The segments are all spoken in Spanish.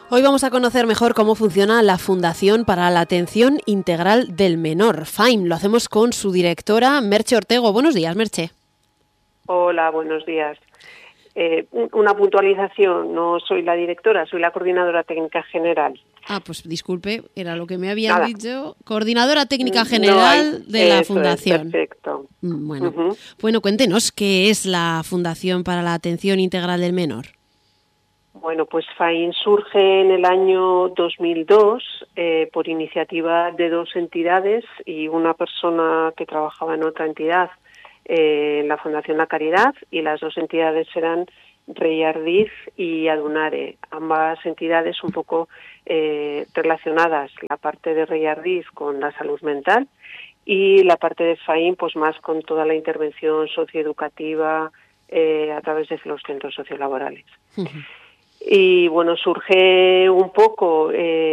Hoy vamos a conocer mejor cómo funciona la Fundación para la Atención Integral del Menor, FAIM. Lo hacemos con su directora, Merche Ortego. Buenos días, Merche. Hola, buenos días. Una puntualización, no soy la directora, soy la coordinadora técnica general. Ah, pues disculpe, era lo que me habían dicho. Coordinadora técnica general de la Fundación. Es, perfecto. Bueno, cuéntenos, ¿qué es la Fundación para la Atención Integral del Menor? Bueno, pues FAIM surge en el año 2002 por iniciativa de dos entidades y una persona que trabajaba en otra entidad, la Fundación La Caridad, y las dos entidades eran Rey Ardiz y Adunare, ambas entidades un poco relacionadas, la parte de Rey Ardiz con la salud mental y la parte de FAIM pues más con toda la intervención socioeducativa a través de los centros sociolaborales. Y bueno, surge un poco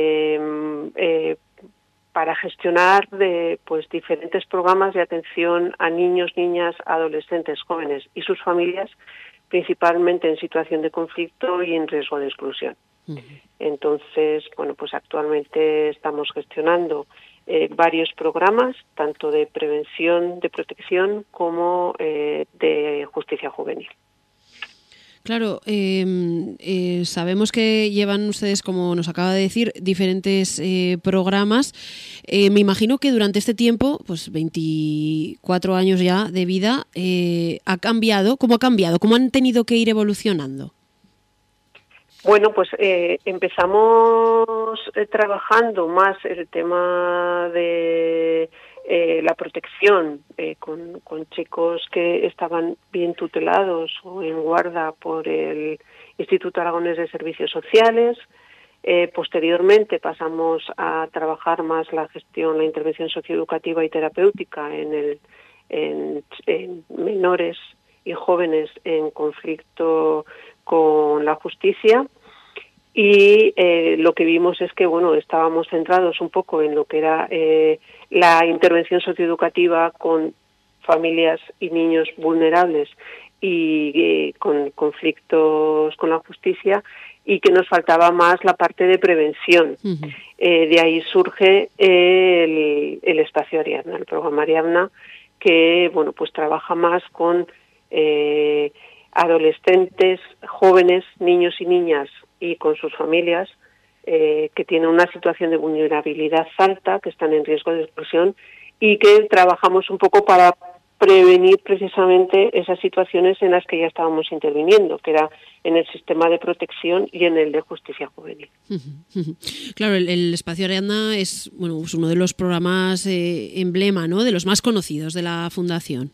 para gestionar diferentes programas de atención a niños, niñas, adolescentes, jóvenes y sus familias, principalmente en situación de conflicto y en riesgo de exclusión. Entonces, bueno, pues actualmente estamos gestionando varios programas, tanto de prevención, de protección, como de justicia juvenil. Claro, sabemos que llevan ustedes, como nos acaba de decir, diferentes programas. Me imagino que durante este tiempo, pues 24 años ya de vida, ha cambiado. ¿Cómo ha cambiado? ¿Cómo han tenido que ir evolucionando? Bueno, pues empezamos trabajando más el tema de la protección con chicos que estaban bien tutelados o en guarda por el Instituto Aragonés de Servicios Sociales. Posteriormente pasamos a trabajar más la gestión, la intervención socioeducativa y terapéutica en menores y jóvenes en conflicto con la justicia. Y lo que vimos es que, bueno, estábamos centrados un poco en lo que era la intervención socioeducativa con familias y niños vulnerables y con conflictos con la justicia, y que nos faltaba más la parte de prevención. De ahí surge el espacio Ariadna, el programa Ariadna, que, bueno, pues trabaja más con adolescentes, jóvenes, niños y niñas y con sus familias que tienen una situación de vulnerabilidad alta, que están en riesgo de exclusión, y que trabajamos un poco para prevenir precisamente esas situaciones en las que ya estábamos interviniendo, que era en el sistema de protección y en el de justicia juvenil. Claro, el Espacio Ariadna es, bueno, pues uno de los programas emblema, ¿no?, de los más conocidos de la Fundación.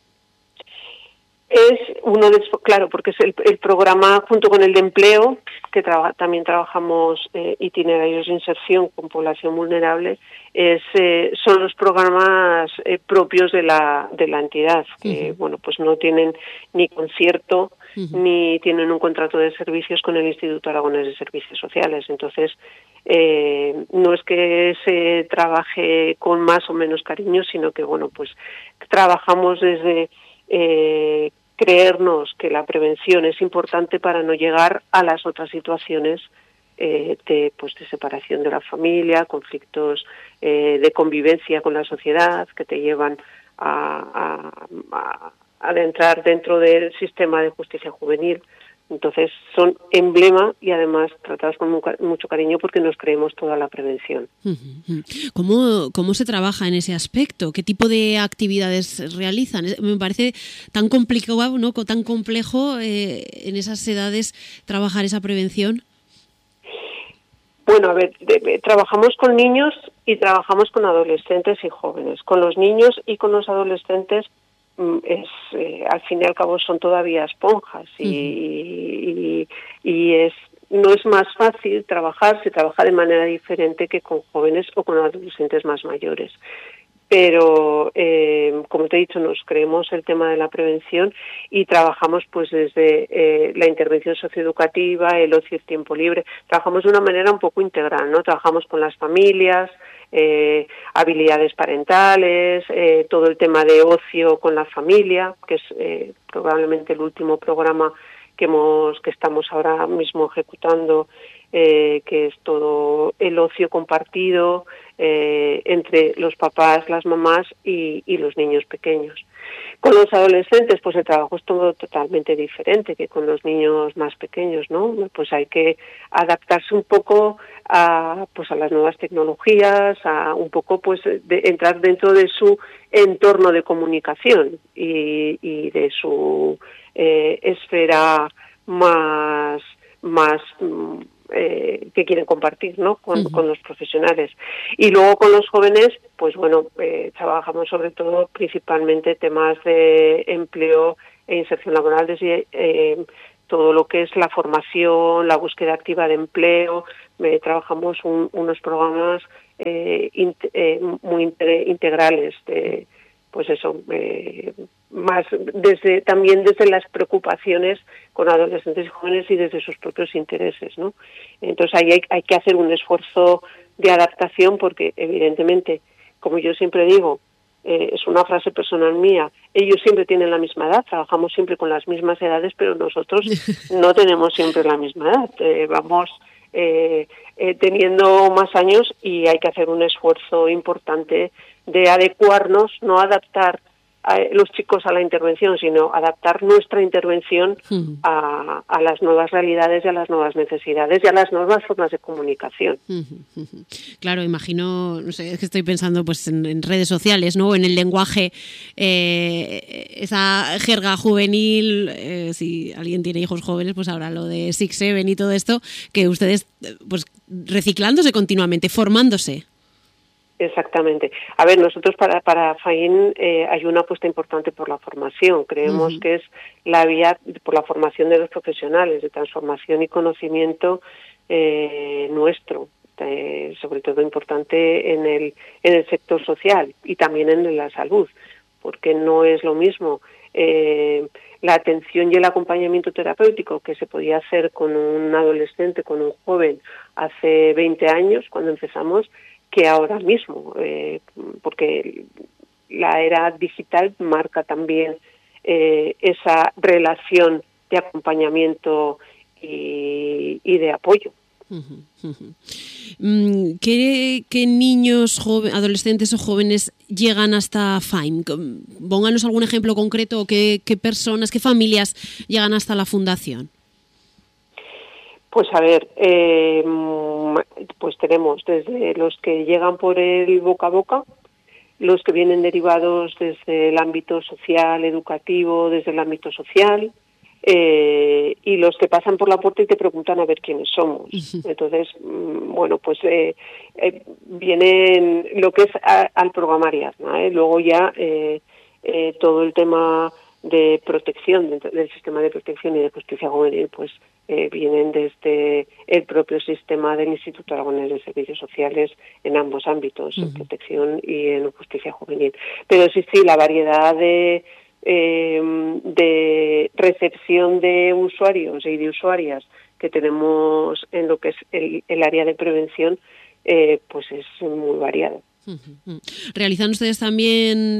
Es uno de, claro, porque es el programa junto con el de empleo, que también trabajamos itinerarios de inserción con población vulnerable, son los programas propios de la entidad, que bueno, pues no tienen ni concierto ni tienen un contrato de servicios con el Instituto Aragonés de Servicios Sociales. Entonces, no es que se trabaje con más o menos cariño, sino que, bueno, pues trabajamos desde creernos que la prevención es importante para no llegar a las otras situaciones de separación de la familia, conflictos de convivencia con la sociedad que te llevan a adentrar dentro del sistema de justicia juvenil. Entonces son emblema y además tratados con mucho cariño porque nos creemos toda la prevención. ¿Cómo se trabaja en ese aspecto? ¿Qué tipo de actividades realizan? Me parece tan complicado, ¿no?, tan complejo en esas edades trabajar esa prevención. Bueno, a ver, trabajamos con niños y trabajamos con adolescentes y jóvenes. Con los niños y con los adolescentes al fin y al cabo son todavía esponjas y no es más fácil trabajar, se trabaja de manera diferente que con jóvenes o con adolescentes más mayores. Pero, como te he dicho, nos creemos el tema de la prevención y trabajamos pues desde la intervención socioeducativa, el ocio y el tiempo libre. Trabajamos de una manera un poco integral, ¿no? Trabajamos con las familias, habilidades parentales, todo el tema de ocio con la familia, que es probablemente el último programa que estamos ahora mismo ejecutando, que es todo el ocio compartido entre los papás, las mamás y los niños pequeños. Con los adolescentes, pues el trabajo es todo totalmente diferente que con los niños más pequeños, ¿no? Pues hay que adaptarse un poco a las nuevas tecnologías, a un poco pues de entrar dentro de su entorno de comunicación y de su esfera más que quieren compartir, ¿no? Con los profesionales. Y luego con los jóvenes, pues bueno, trabajamos sobre todo principalmente temas de empleo e inserción laboral, desde todo lo que es la formación, la búsqueda activa de empleo. Trabajamos unos programas muy integrales de, pues eso, más también desde las preocupaciones con adolescentes y jóvenes y desde sus propios intereses, ¿no? Entonces ahí hay que hacer un esfuerzo de adaptación porque evidentemente, como yo siempre digo, es una frase personal mía, ellos siempre tienen la misma edad, trabajamos siempre con las mismas edades, pero nosotros no tenemos siempre la misma edad, vamos teniendo más años y hay que hacer un esfuerzo importante de adecuarnos, no adaptar a los chicos a la intervención, sino adaptar nuestra intervención a las nuevas realidades y a las nuevas necesidades y a las nuevas formas de comunicación. Claro, imagino, no sé, es que estoy pensando pues en redes sociales, ¿no? En el lenguaje, esa jerga juvenil, si alguien tiene hijos jóvenes, pues ahora lo de 6-7 y todo esto, que ustedes pues reciclándose continuamente, formándose. Exactamente. A ver, nosotros para FAIN hay una apuesta importante por la formación. Creemos que es la vía por la formación de los profesionales, de transformación y conocimiento nuestro, sobre todo importante en el sector social y también en la salud, porque no es lo mismo la atención y el acompañamiento terapéutico que se podía hacer con un adolescente, con un joven hace 20 años, cuando empezamos, que ahora mismo, porque la era digital marca también esa relación de acompañamiento y de apoyo. ¿Qué niños, adolescentes o jóvenes llegan hasta FAIN? Pónganos algún ejemplo concreto, qué personas, qué familias llegan hasta la fundación. Pues a ver, pues tenemos desde los que llegan por el boca a boca, los que vienen derivados desde el ámbito social, educativo, desde el ámbito social, y los que pasan por la puerta y te preguntan a ver quiénes somos. Entonces, bueno, pues vienen lo que es al programa Ariadna, luego ya todo el tema de protección, del sistema de protección y de justicia juvenil, pues vienen desde el propio sistema del Instituto Aragonés de Servicios Sociales en ambos ámbitos, en protección y en justicia juvenil. Pero sí, la variedad de recepción de usuarios y de usuarias que tenemos en lo que es el área de prevención, pues es muy variado. ¿Realizan ustedes también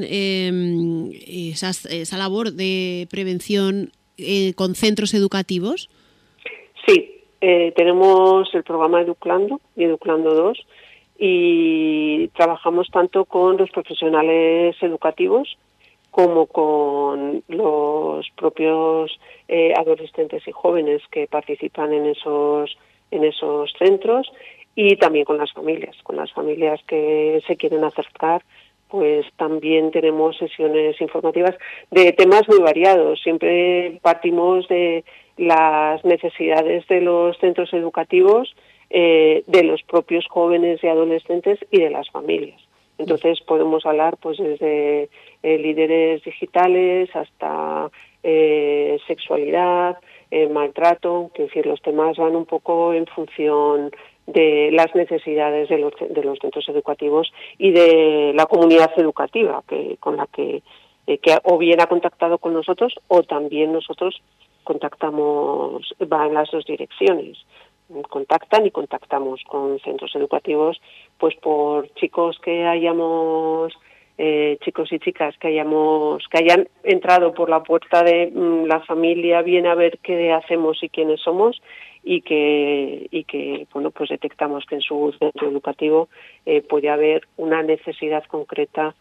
esa labor de prevención con centros educativos? Sí, tenemos el programa Educlando y Educlando 2 y trabajamos tanto con los profesionales educativos como con los propios adolescentes y jóvenes que participan en esos centros y también con las familias que se quieren acercar, pues también tenemos sesiones informativas de temas muy variados. Siempre partimos de las necesidades de los centros educativos, de los propios jóvenes y adolescentes y de las familias. Entonces podemos hablar pues desde líderes digitales hasta sexualidad, maltrato, que decir, los temas van un poco en función de las necesidades de los centros educativos y de la comunidad educativa con la que o bien ha contactado con nosotros o también nosotros contactamos, va en las dos direcciones. Contactan y contactamos con centros educativos pues por chicos que hayamos chicos y chicas que hayan entrado por la puerta de la familia, viene a ver qué hacemos y quiénes somos, y que bueno, pues detectamos que en su centro educativo puede haber una necesidad concreta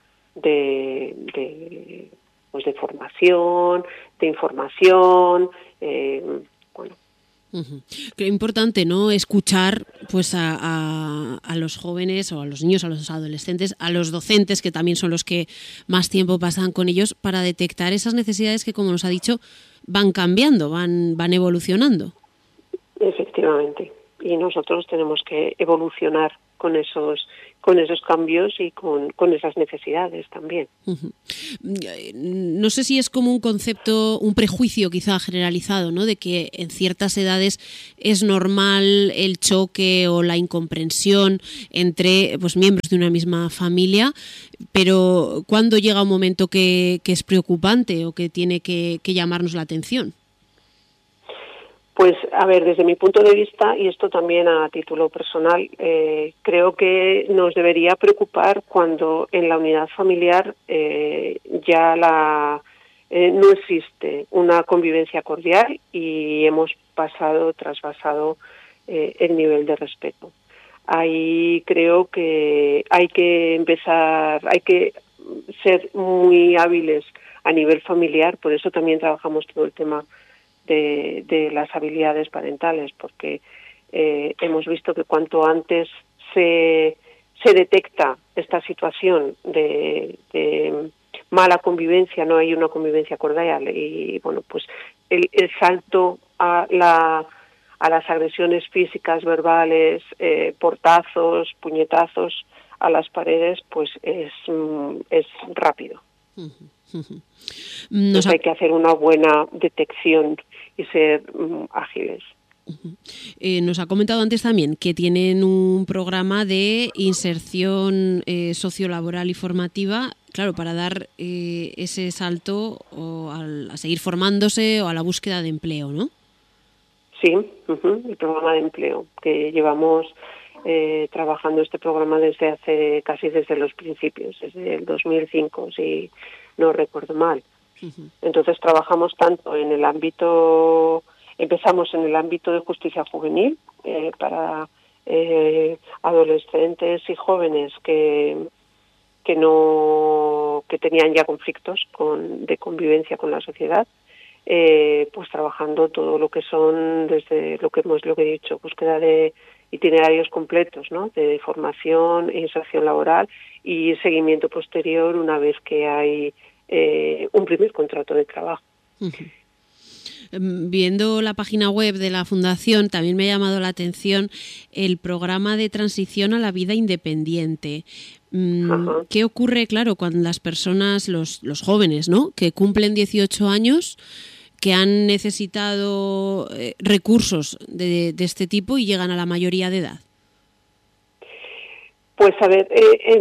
de formación, de información, bueno. Qué importante, ¿no? Escuchar pues a los jóvenes o a los niños, a los adolescentes, a los docentes, que también son los que más tiempo pasan con ellos, para detectar esas necesidades que, como nos ha dicho, van cambiando, van evolucionando. Efectivamente. Y nosotros tenemos que evolucionar con esos cambios y con esas necesidades también. No sé si es como un concepto, un prejuicio quizá generalizado, ¿no? De que en ciertas edades es normal el choque o la incomprensión entre pues miembros de una misma familia, pero ¿cuándo llega un momento que es preocupante o que tiene que llamarnos la atención? Pues, a ver, desde mi punto de vista, y esto también a título personal, creo que nos debería preocupar cuando en la unidad familiar ya no existe una convivencia cordial y hemos trasvasado el nivel de respeto. Ahí creo que hay que ser muy hábiles a nivel familiar, por eso también trabajamos todo el tema de las habilidades parentales, porque hemos visto que cuanto antes se detecta esta situación de mala convivencia, no hay una convivencia cordial, y bueno, pues el salto a las agresiones físicas, verbales, portazos, puñetazos a las paredes, pues es rápido. Entonces hay que hacer una buena detección y ser ágiles. Nos ha comentado antes también que tienen un programa de inserción sociolaboral y formativa, claro, para dar ese salto a seguir formándose o a la búsqueda de empleo, ¿no? Sí, el programa de empleo, que llevamos trabajando este programa casi desde los principios, desde el 2005, si no recuerdo mal. Entonces trabajamos tanto en el ámbito, empezamos en el ámbito de justicia juvenil para adolescentes y jóvenes que tenían ya conflictos de convivencia con la sociedad, pues trabajando todo lo que son desde lo que he dicho, búsqueda de itinerarios completos, ¿no? De formación e inserción laboral y seguimiento posterior una vez que hay un primer contrato de trabajo. Viendo la página web de la Fundación, también me ha llamado la atención el programa de transición a la vida independiente. ¿Qué ocurre, claro, cuando las personas, los jóvenes, ¿no?, que cumplen 18 años, que han necesitado recursos de este tipo y llegan a la mayoría de edad? Pues a ver,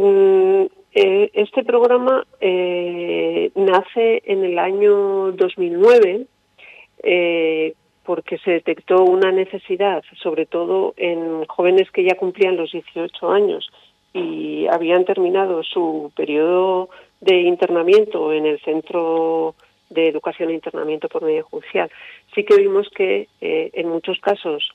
este programa nace en el año 2009 porque se detectó una necesidad, sobre todo en jóvenes que ya cumplían los 18 años y habían terminado su periodo de internamiento en el Centro de Educación e Internamiento por Medio Judicial. Sí que vimos que en muchos casos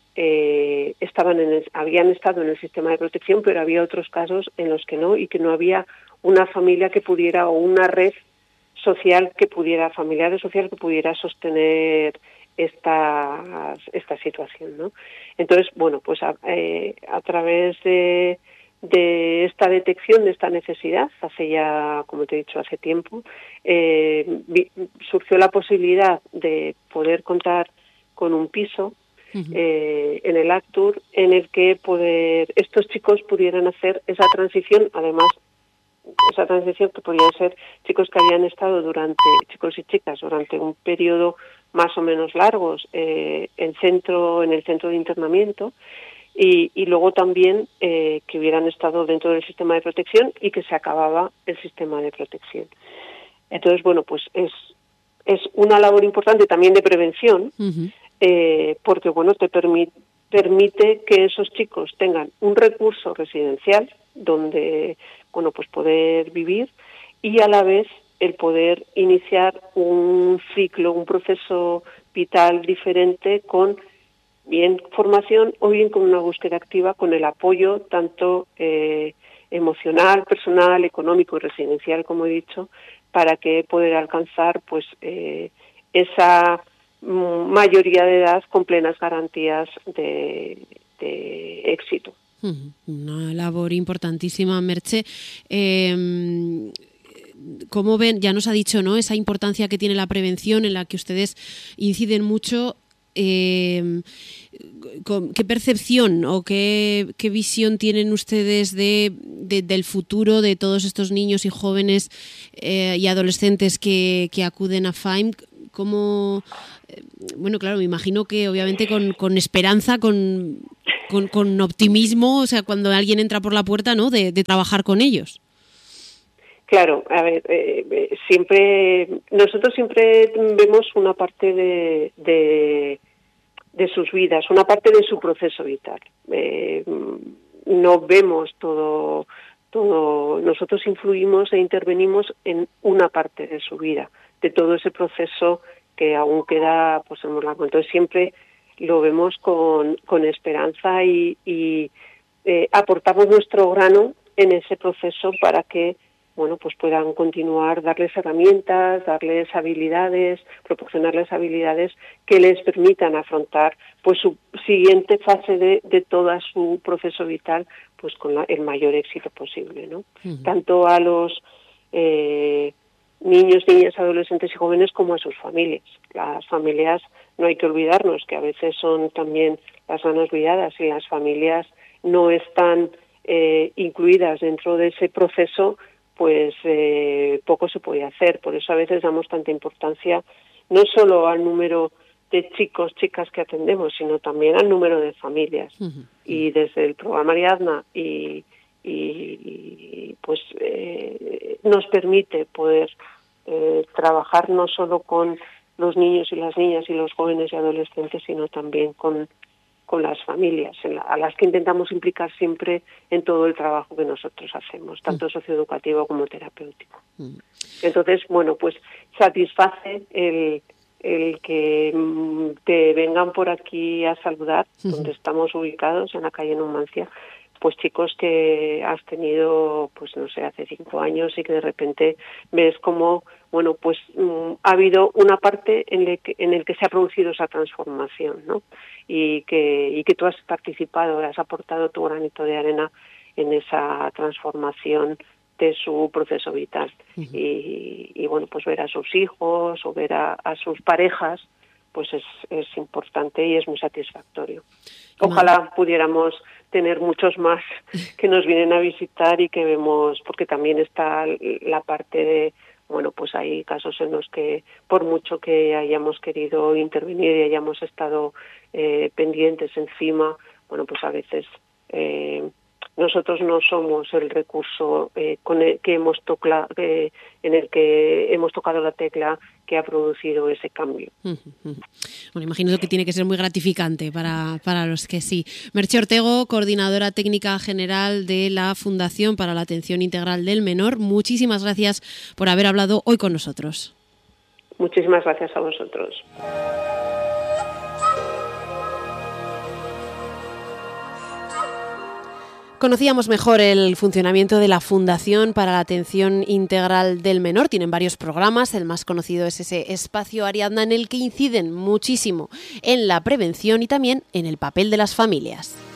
habían estado en el sistema de protección, pero había otros casos en los que no, y que no había una familia que pudiera, o una red social familiar o social que pudiera sostener esta situación, ¿no? Entonces, bueno, pues a través de esta detección de esta necesidad, hace ya, como te he dicho, hace tiempo, surgió la posibilidad de poder contar con un piso en el Actur, en el que estos chicos pudieran hacer esa transición, además esa transición que podían ser chicos que habían estado chicos y chicas durante un periodo más o menos largos en el centro de internamiento, y luego también que hubieran estado dentro del sistema de protección y que se acababa el sistema de protección. Entonces, bueno, pues es una labor importante también de prevención, porque, bueno, te permite que esos chicos tengan un recurso residencial donde, bueno, pues poder vivir, y a la vez el poder iniciar un ciclo, un proceso vital diferente con bien formación o bien con una búsqueda activa, con el apoyo tanto emocional, personal, económico y residencial, como he dicho, para que poder alcanzar pues esa mayoría de edad con plenas garantías de éxito. Una labor importantísima, Merche. ¿Cómo ven? Ya nos ha dicho, ¿no?, esa importancia que tiene la prevención, en la que ustedes inciden mucho. ¿Qué percepción o qué visión tienen ustedes del futuro de todos estos niños y jóvenes y adolescentes que acuden a FAIM? ¿Cómo? Bueno, claro, me imagino que obviamente con esperanza, con optimismo, o sea, cuando alguien entra por la puerta, ¿no?, de trabajar con ellos. Claro, a ver, nosotros siempre vemos una parte de sus vidas, una parte de su proceso vital. No vemos todo. Nosotros influimos e intervenimos en una parte de su vida, de todo ese proceso que aún queda pues en blanco. Entonces siempre lo vemos con esperanza y aportamos nuestro grano en ese proceso para que, bueno, pues puedan continuar, darles herramientas, darles habilidades, proporcionarles habilidades que les permitan afrontar pues su siguiente fase de todo su proceso vital pues con el mayor éxito posible, ¿no? Tanto a los niños, niñas, adolescentes y jóvenes como a sus familias. Las familias, no hay que olvidarnos que a veces son también las manos olvidadas, y las familias no están incluidas dentro de ese proceso, pues poco se puede hacer. Por eso a veces damos tanta importancia no solo al número de chicos, chicas que atendemos, sino también al número de familias. Y desde el programa Ariadna pues nos permite poder trabajar no solo con los niños y las niñas y los jóvenes y adolescentes, sino también con las familias, a las que intentamos implicar siempre en todo el trabajo que nosotros hacemos, tanto socioeducativo como terapéutico. Entonces, bueno, pues satisface el que te vengan por aquí a saludar, donde estamos ubicados, en la calle Numancia, pues chicos que has tenido, pues no sé, hace 5 años, y que de repente ves como, bueno, pues ha habido una parte en el que se ha producido esa transformación, ¿no? Y que tú has participado, has aportado tu granito de arena en esa transformación de su proceso vital. Y bueno, pues ver a sus hijos o ver a sus parejas, pues es importante y es muy satisfactorio. Ojalá pudiéramos tener muchos más que nos vienen a visitar y que vemos, porque también está la parte de, bueno, pues hay casos en los que por mucho que hayamos querido intervenir y hayamos estado pendientes encima, bueno, pues a veces nosotros no somos el recurso en el que hemos tocado la tecla que ha producido ese cambio. Bueno, imagino que tiene que ser muy gratificante para los que sí. Merche Ortego, coordinadora técnica general de la Fundación para la Atención Integral del Menor, muchísimas gracias por haber hablado hoy con nosotros. Muchísimas gracias a vosotros. Conocíamos mejor el funcionamiento de la Fundación para la Atención Integral del Menor. Tienen varios programas. El más conocido es ese Espacio Ariadna, en el que inciden muchísimo en la prevención y también en el papel de las familias.